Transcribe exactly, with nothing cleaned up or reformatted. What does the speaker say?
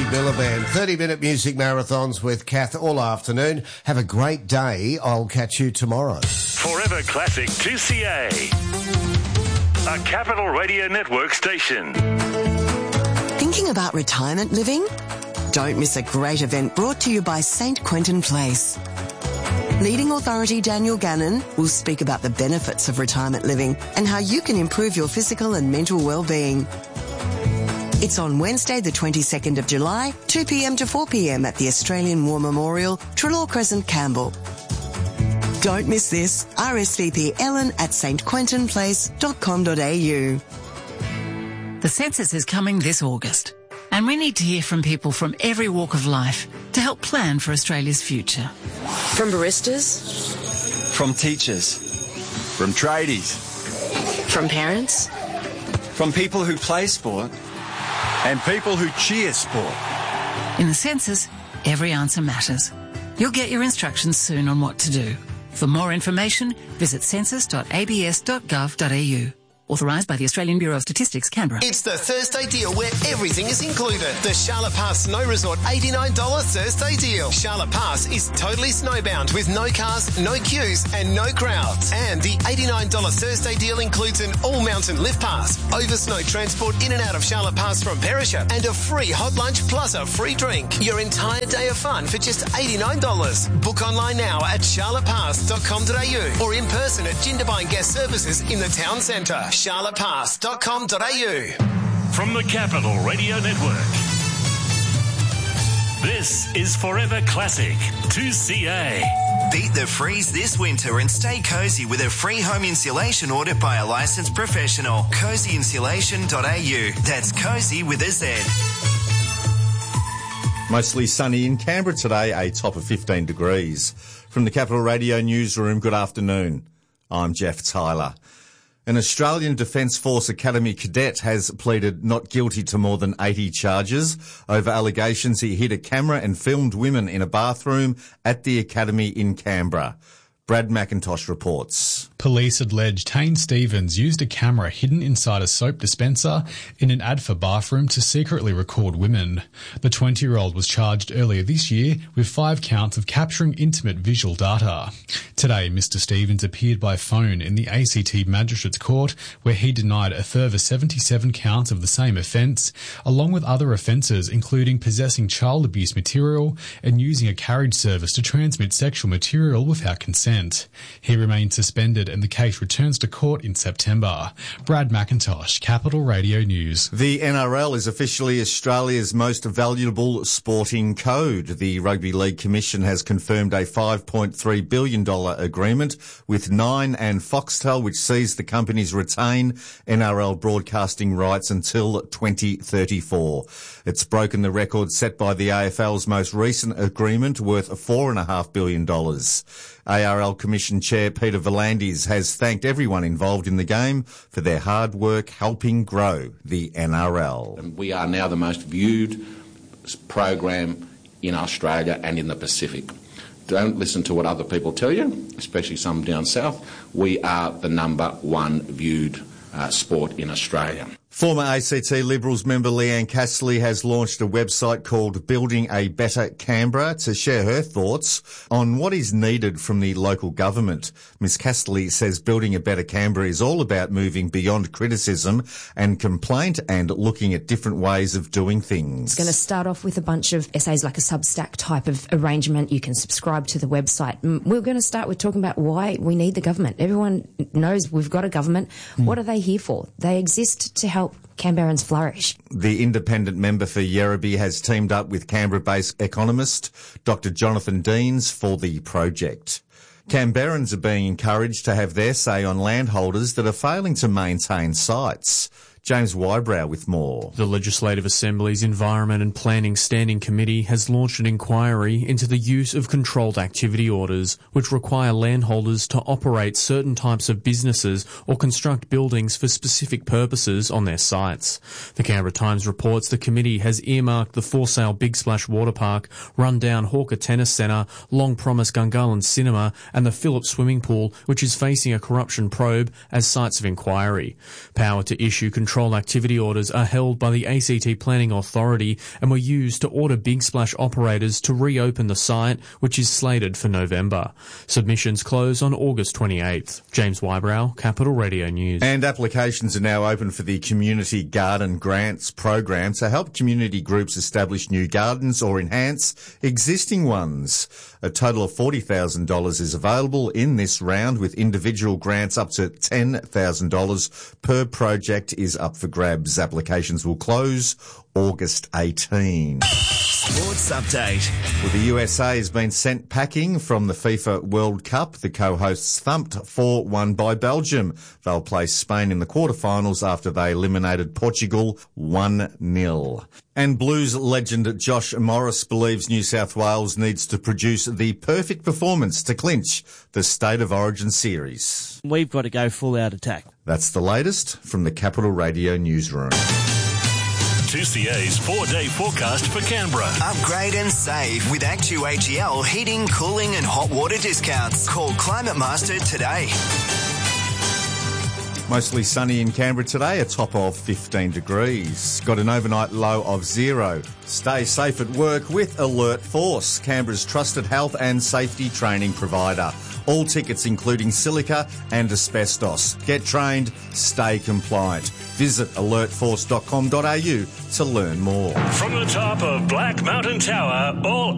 Miliband. thirty-minute music marathons with Kath all afternoon. Have a great day. I'll catch you tomorrow. Forever Classic two C A. A Capital Radio Network station. Thinking about retirement living? Don't miss a great event brought to you by Saint Quentin Place. Leading authority Daniel Gannon will speak about the benefits of retirement living and how you can improve your physical and mental well-being. It's on Wednesday, the twenty-second of July, two p.m. to four p.m. at the Australian War Memorial, Trelaw Crescent, Campbell. Don't miss this. R S V P Ellen at s t quentin place dot com dot a u. The census is coming this August, and we need to hear from people from every walk of life to help plan for Australia's future. From baristas, from teachers, from tradies, from parents, from people who play sport, and people who cheer sport. In the census, every answer matters. You'll get your instructions soon on what to do. For more information, visit census dot a b s dot gov dot a u. Authorised by the Australian Bureau of Statistics, Canberra. It's the Thursday deal where everything is included. The Charlotte Pass Snow Resort eighty-nine dollars Thursday deal. Charlotte Pass is totally snowbound with no cars, no queues and no crowds. And the eighty-nine dollars Thursday deal includes an all-mountain lift pass, over snow transport in and out of Charlotte Pass from Perisher, and a free hot lunch plus a free drink. Your entire day of fun for just eighty-nine dollars. Book online now at charlotte pass dot com dot a u or in person at Jindabyne Guest Services in the town centre. charlotte pass dot com dot a u. From the Capital Radio Network, this is Forever Classic two C A. Beat the freeze this winter and stay cosy with a free home insulation audit by a licensed professional. cozy insulation dot a u. That's cozy with a Z. Mostly sunny in Canberra today, a top of fifteen degrees. From the Capital Radio Newsroom, good afternoon. I'm Jeff Tyler. An Australian Defence Force Academy cadet has pleaded not guilty to more than eighty charges over allegations he hid a camera and filmed women in a bathroom at the academy in Canberra. Brad McIntosh reports. Police allege Tane Stevens used a camera hidden inside a soap dispenser in an Adfa bathroom to secretly record women. The twenty-year-old was charged earlier this year with five counts of capturing intimate visual data. Today, Mister Stevens appeared by phone in the A C T Magistrates Court, where he denied a further seventy-seven counts of the same offence, along with other offences including possessing child abuse material and using a carriage service to transmit sexual material without consent. He remains suspended and the case returns to court in September. Brad McIntosh, Capital Radio News. The N R L is officially Australia's most valuable sporting code. The Rugby League Commission has confirmed a five point three billion dollars agreement with Nine and Foxtel, which sees the companies retain N R L broadcasting rights until twenty thirty-four. It's broken the record set by the A F L's most recent agreement, worth four point five billion dollars. A R L Commission Chair Peter V'landys has thanked everyone involved in the game for their hard work helping grow the N R L. We are now the most viewed program in Australia and in the Pacific. Don't listen to what other people tell you, especially some down south. We are the number one viewed uh, sport in Australia. Former A C T Liberals member Leanne Castley has launched a website called Building a Better Canberra to share her thoughts on what is needed from the local government. Miss Castley says building a better Canberra is all about moving beyond criticism and complaint and looking at different ways of doing things. It's going to start off with a bunch of essays, like a Substack type of arrangement. You can subscribe to the website. We're going to start with talking about why we need the government. Everyone knows we've got a government. Mm. What are they here for? They exist to help Canberrans flourish. The independent member for Yerrabee has teamed up with Canberra-based economist Doctor Jonathan Deans for the project. Canberrans are being encouraged to have their say on landholders that are failing to maintain sites. James Wybrow with more. The Legislative Assembly's Environment and Planning Standing Committee has launched an inquiry into the use of controlled activity orders, which require landholders to operate certain types of businesses or construct buildings for specific purposes on their sites. The Canberra Times reports the committee has earmarked the for sale Big Splash Water Park, rundown Hawker Tennis Centre, long promised Gungahlin Cinema and the Phillips Swimming Pool, which is facing a corruption probe, as sites of inquiry. Power to issue controlled control activity orders are held by the A C T Planning Authority and were used to order Big Splash operators to reopen the site, which is slated for November. Submissions close on August twenty-eighth. James Wybrow, Capital Radio News. And applications are now open for the Community Garden Grants program to help community groups establish new gardens or enhance existing ones. A total of forty thousand dollars is available in this round, with individual grants up to ten thousand dollars per project is up for grabs. Applications will close August eighteenth. Sports update. Well, the U S A has been sent packing from the FIFA World Cup. The co-hosts thumped four one by Belgium. They'll play Spain in the quarterfinals after they eliminated Portugal one nil. And Blues legend Josh Morris believes New South Wales needs to produce the perfect performance to clinch the State of Origin series. We've got to go full out attack. That's the latest from the Capital Radio newsroom. two C A's four-day forecast for Canberra. Upgrade and save with Actu H E L heating, cooling and hot water discounts. Call Climate Master today. Mostly sunny in Canberra today, a top of fifteen degrees. Got an overnight low of zero. Stay safe at work with Alert Force, Canberra's trusted health and safety training provider. All tickets including silica and asbestos. Get trained, stay compliant. Visit alert force dot com dot a u to learn more. From the top of Black Mountain Tower, all